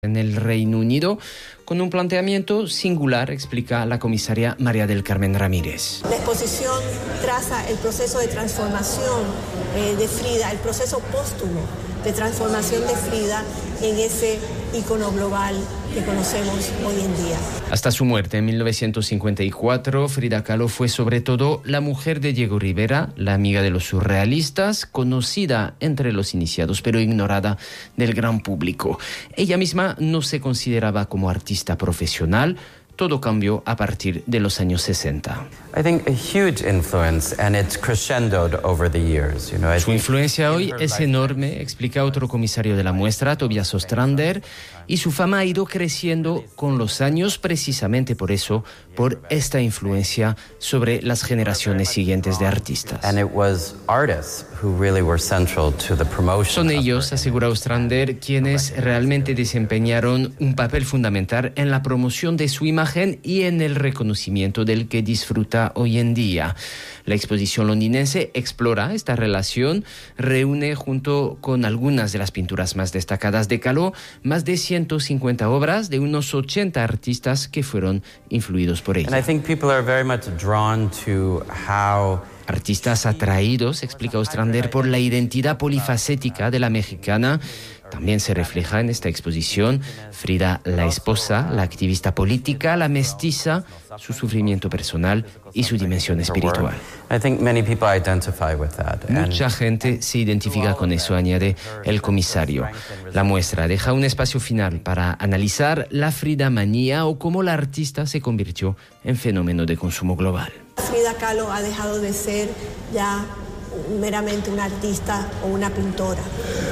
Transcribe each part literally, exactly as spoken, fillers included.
en el Reino Unido, con un planteamiento singular, explica la comisaria María del Carmen Ramírez. La exposición traza el proceso de transformación eh, de Frida, el proceso póstumo de transformación de Frida en ese ícono global que conocemos hoy en día. Hasta su muerte en mil novecientos cincuenta y cuatro, Frida Kahlo fue sobre todo la mujer de Diego Rivera, la amiga de los surrealistas, conocida entre los iniciados pero ignorada del gran público. Ella misma no se consideraba como artista profesional. Todo cambió a partir de los años sesenta. I think a huge influence and it's crescendoed over the years. You know, Su influencia hoy es enorme, explica otro comisario de la muestra, Tobias Ostrander, y su fama ha ido creciendo con los años precisamente por eso, por esta influencia sobre las generaciones siguientes de artistas. And it was artists who really were central to the promotion. Son ellos, asegura Ostrander, quienes realmente desempeñaron un papel fundamental en la promoción de su imagen y en el reconocimiento del que disfruta hoy en día. La exposición londinense explora esta relación, reúne junto con algunas de las pinturas más destacadas de Kahlo más de ciento cincuenta obras de unos ochenta artistas que fueron influidos por ella. And I think people are very much drawn to how Artistas atraídos, explica Ostrander, por la identidad polifacética de la mexicana. También se refleja en esta exposición Frida, la esposa, la activista política, la mestiza, su sufrimiento personal y su dimensión espiritual. I think many people identify with that. Mucha gente se identifica con eso, añade el comisario. La muestra deja un espacio final para analizar la Frida manía o cómo la artista se convirtió en fenómeno de consumo global. Frida Kahlo ha dejado de ser ya meramente una artista o una pintora.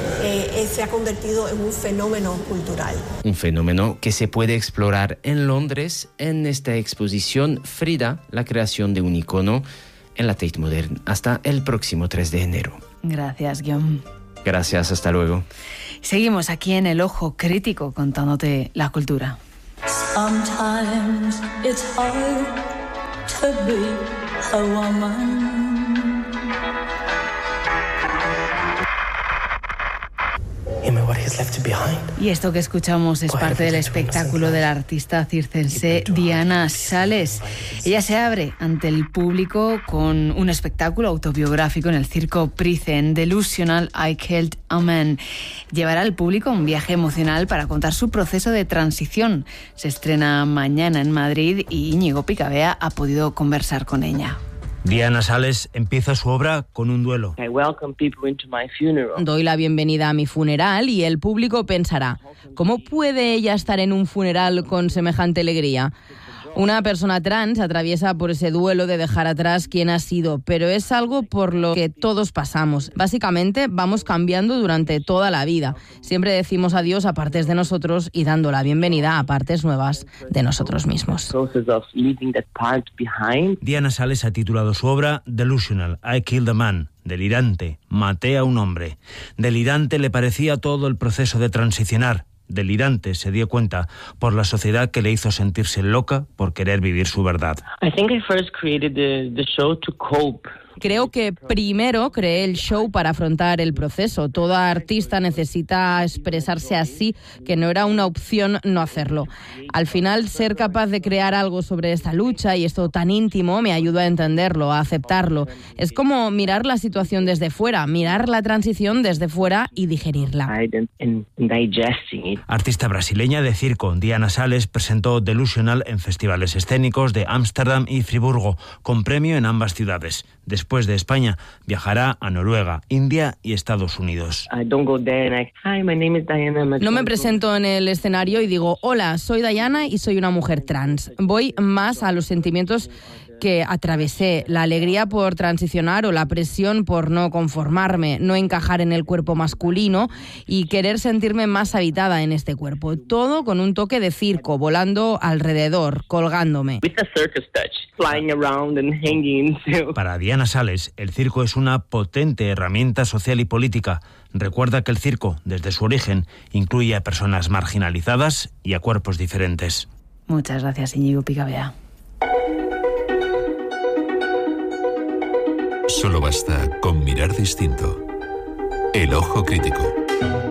Eh, se ha convertido en un fenómeno cultural. Un fenómeno que se puede explorar en Londres en esta exposición Frida, la creación de un icono, en la Tate Modern, hasta el próximo tres de enero. Gracias, Guillaume. Gracias, hasta luego. Seguimos aquí en El Ojo Crítico contándote la cultura. Sometimes it's hard to be a woman. Y esto que escuchamos es parte del espectáculo de la artista circense Diana Sales. Ella se abre ante el público con un espectáculo autobiográfico en el circo Prisen, Delusional I Killed a Man. Llevará al público un viaje emocional para contar su proceso de transición. Se estrena mañana en Madrid y Íñigo Picabea ha podido conversar con ella. Diana Sales empieza su obra con un duelo. Doy la bienvenida a mi funeral y el público pensará, ¿cómo puede ella estar en un funeral con semejante alegría? Una persona trans atraviesa por ese duelo de dejar atrás quién ha sido, pero es algo por lo que todos pasamos. Básicamente vamos cambiando durante toda la vida. Siempre decimos adiós a partes de nosotros y dando la bienvenida a partes nuevas de nosotros mismos. Diana Sales ha titulado su obra Delusional, I Killed a Man. Delirante, maté a un hombre. Delirante le parecía todo el proceso de transicionar. Delirante se dio cuenta por la sociedad que le hizo sentirse loca por querer vivir su verdad. I think I first created the, the show to cope. Creo que primero creé el show para afrontar el proceso. Toda artista necesita expresarse así, que no era una opción no hacerlo. Al final, ser capaz de crear algo sobre esta lucha y esto tan íntimo me ayudó a entenderlo, a aceptarlo. Es como mirar la situación desde fuera, mirar la transición desde fuera y digerirla. Artista brasileña de circo, Diana Sales presentó Delusional en festivales escénicos de Ámsterdam y Friburgo, con premio en ambas ciudades. Después de España, viajará a Noruega, India y Estados Unidos. No me presento en el escenario y digo, hola, soy Diana y soy una mujer trans. Voy más a los sentimientos que atravesé, la alegría por transicionar o la presión por no conformarme, no encajar en el cuerpo masculino y querer sentirme más habitada en este cuerpo. Todo con un toque de circo, volando alrededor, colgándome. Para Diana Sales, el circo es una potente herramienta social y política. Recuerda que el circo, desde su origen, incluye a personas marginalizadas y a cuerpos diferentes. Muchas gracias, Íñigo Picabea. Solo basta con mirar distinto. El Ojo Crítico.